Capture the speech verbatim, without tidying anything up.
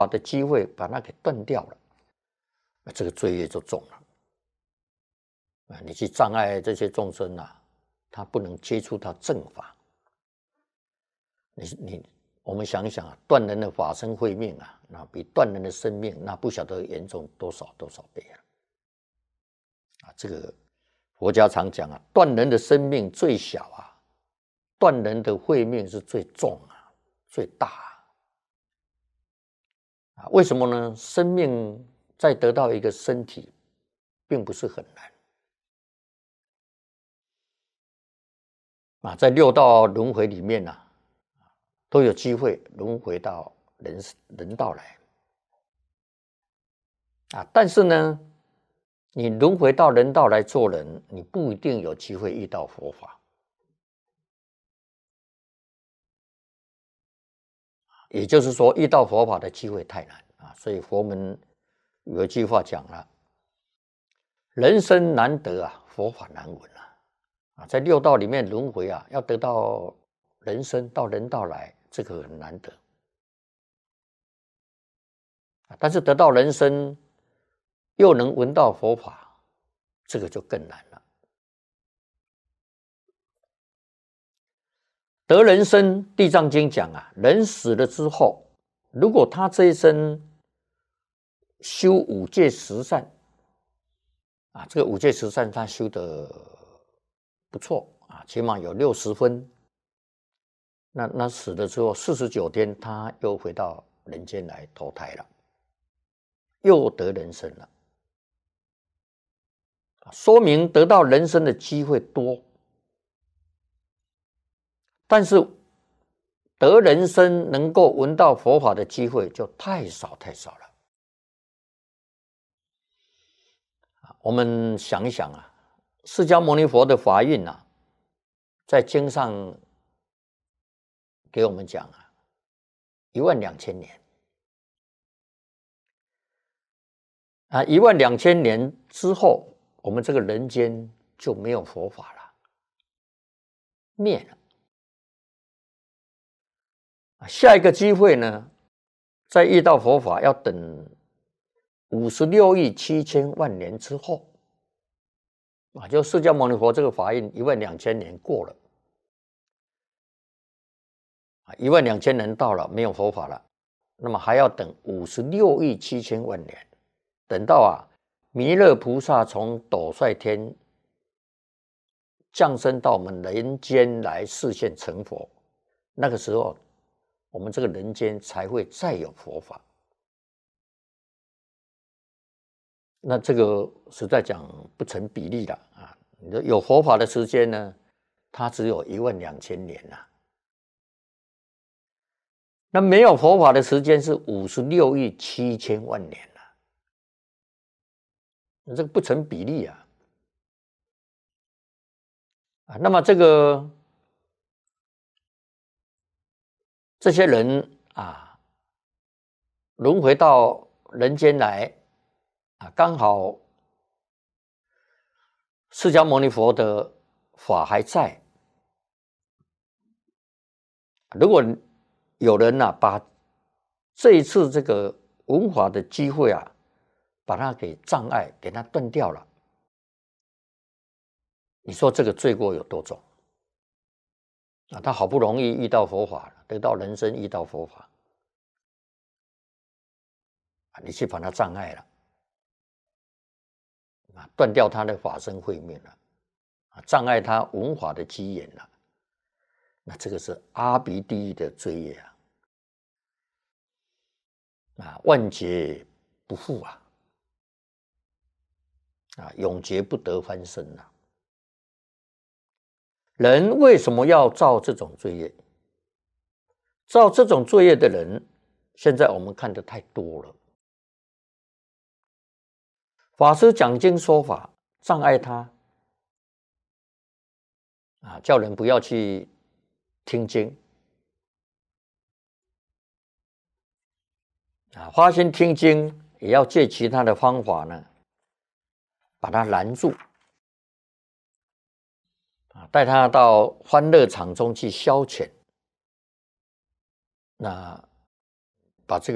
法的机会把它给断掉了，那这个罪业就重了。啊，你去障碍这些众生啊，他不能接触到正法。你你我们想一想啊，断人的法身慧命啊，那比断人的生命那不晓得严重多少多少倍啊！啊，这个佛家常讲啊，断人的生命最小啊，断人的慧命是最重啊，最大啊。啊，为什么呢？生命再得到一个身体，并不是很难。啊，在六道轮回里面啊，都有机会轮回到人人道来。啊，但是呢，你轮回到人道来做人，你不一定有机会遇到佛法。也就是说，遇到佛法的机会太难啊，所以佛门有一句话讲了：人生难得啊，佛法难闻啊。啊，在六道里面轮回啊，要得到人生到人道来，这个很难得。但是得到人生，又能闻到佛法，这个就更难了。得人生，《地藏经》讲啊，人死了之后，如果他这一生修五戒十善啊，这个五戒十善他修的不错啊，起码有六十分。那那死了之后四十九天，他又回到人间来投胎了，又得人生了，说明得到人生的机会多。但是得人生能够闻到佛法的机会就太少太少了。我们想一想啊，释迦牟尼佛的法运啊，在经上给我们讲啊，一万两千年啊，一万两千年之后，我们这个人间就没有佛法了，灭了。下一个机会呢，再遇到佛法要等五十六亿七千万年之后啊，就释迦牟尼佛这个法运一万两千年过了啊，一万两千年到了，没有佛法了，那么还要等五十六亿七千万年，等到啊弥勒菩萨从斗率天降生到我们人间来示现成佛，那个时候我们这个人间才会再有佛法。那这个实在讲不成比例了啊！有佛法的时间呢，它只有一万两千年呐、啊。那没有佛法的时间是五十六亿七千万年呐、啊，这个不成比例啊！啊，那么这个这些人啊，轮回到人间来啊，刚好释迦牟尼佛的法还在。如果有人呐、啊，把这一次这个闻法的机会啊，把它给障碍，给它断掉了，你说这个罪过有多重啊？他好不容易遇到佛法，得到人生，遇到佛法，你去把它障碍了，啊，断掉他的法身慧命了，啊，障碍他闻法的机缘了，那这个是阿鼻地狱的罪业啊！啊，万劫不复啊！啊，永劫不得翻身啊！人为什么要造这种罪业？造这种罪业的人，现在我们看得太多了。法师讲经说法，障碍他啊，叫人不要去听经啊，发心听经也要借其他的方法呢，把他拦住啊，带他到欢乐场中去消遣，那把这个。